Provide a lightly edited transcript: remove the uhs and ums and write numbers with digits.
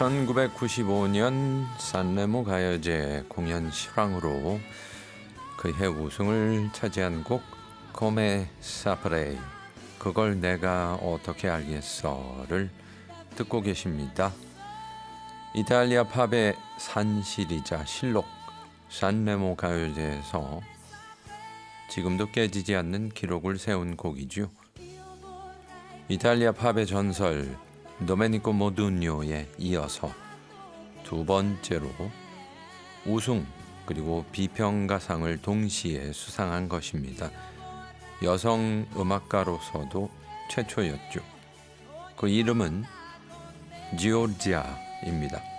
1995년 산레모 가요제 공연 실황으로 그해 우승을 차지한 곡 Come Saprei, 그걸 내가 어떻게 알겠어를 듣고 계십니다. 이탈리아 팝의 산실이자 실록 산레모 가요제에서 지금도 깨지지 않는 기록을 세운 곡이죠. 이탈리아 팝의 전설 도메니코 모두뇨에 이어서 두 번째로 우승 그리고 비평가상을 동시에 수상한 것입니다. 여성 음악가로서도 최초였죠. 그 이름은 지오르지아입니다.